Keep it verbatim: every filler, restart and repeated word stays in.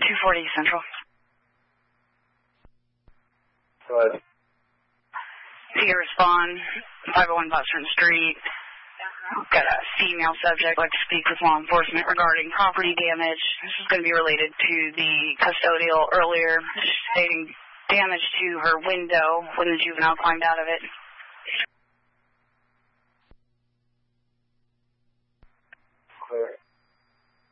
two forty Central. Go ahead. If you can respond, five oh one Boston Street. Got a female subject, like to speak with law enforcement regarding property damage. This is going to be related to the custodial earlier, stating damage to her window when the juvenile climbed out of it.